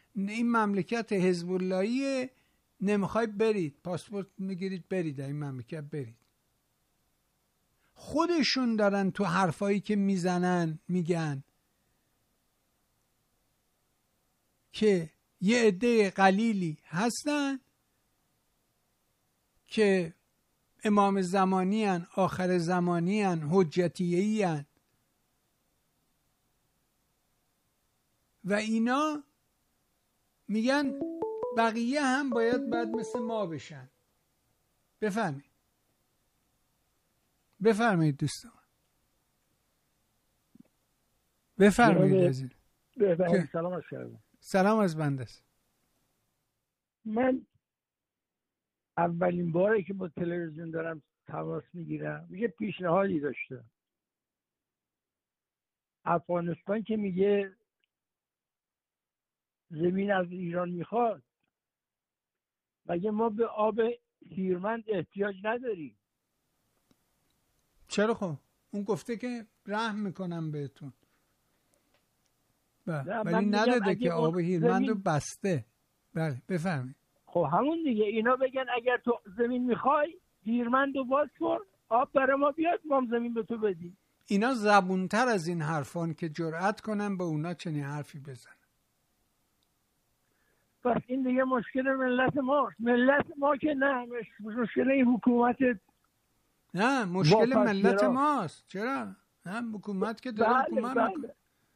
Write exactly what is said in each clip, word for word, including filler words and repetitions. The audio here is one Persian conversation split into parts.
این مملکت حزب اللهی، نمیخوای برید، پاسپورت میگیرید برید در این مملکت برید. خودشون دارن تو حرفایی که میزنن میگن که یه عده قلیلی هستن که امام زمانی هن، آخر زمانی هن، حجتیهی هن و اینا میگن بقیه هم باید باید مثل ما بشن. بفرمایید بفرمایید دوستان بفرمایید عزیز. بفرمایید. سلام از شما. سلام از بنده است. من اولین باره که با تلویزیون دارم تماس میگیرم یه پیشنهادی داشته. افغانستان که میگه زمین از ایران میخواد، مگه ما به آب هیرمند احتیاج نداریم؟ چرا؟ خب اون گفته که رحم میکنم بهتون، ولی نداده که آب هیرمند رو بسته. بله بفرمایید. خب همون دیگه، اینا بگن اگر تو زمین میخوای هیرمند رو باز کن، آب برای ما بیاد، ما زمین به تو بدیم. اینا زبونتر از این حرفان که جرأت کنن به اونا چنین حرفی بزنن. پس این دیگه مشکل ملت ماست. ملت ما که نه، مشکل این حکومت. نه مشکل ملت ماست. چرا؟ نه حکومت که داره حکومت بله میکنه.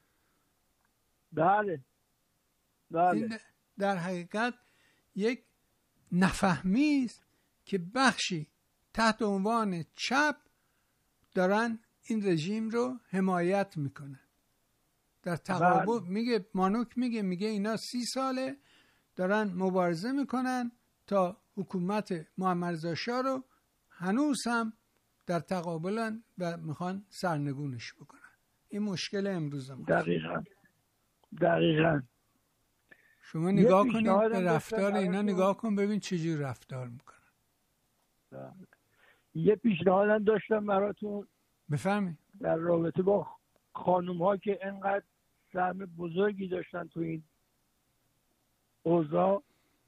بله بله. این در حقیقت یک نفهمی است که بخشی تحت عنوان چپ دارن این رژیم رو حمایت میکنن. در تقابل بله. میگه مانوک میگه میگه اینا سی ساله دارن مبارزه میکنن تا حکومت محمد رضا شاه رو هنوز هم در تقابلن و میخوان سرنگونش بکنن. این مشکل امروز ما. دقیقاً دقیقاً. شما نگاه کنید به رفتار اینا، نگاه کن ببین چجور رفتار میکنن. یه پیشنهادم داشتم براتون. بفرمایید. در رابطه با خانوم ها که انقدر سهم بزرگی داشتن تو این اوضاع،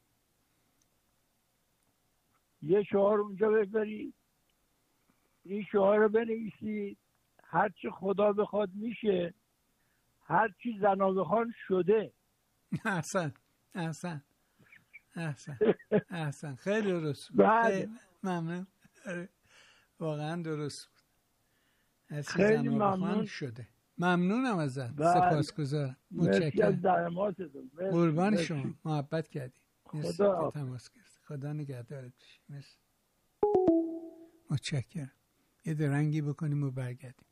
یه شعار اونجا بذارید، این شعار رو بنویسید: هرچی خدا بخواد میشه، هرچی زنا بخوان شده. احسن احسن احسن احسن خیلی درست بود. خیلی ممنون. واقعا درست بود. هرچی خیلی زنا بخوان ممنون شده. ممنونم ازت. بله. سپاسگزارم. متشکرم. قربان شما. محبت کردی. خدا تماس گرفت. خدا نگهدارت بشه. مرسی. متشکرم. یه درنگی بکنیم و برگردیم.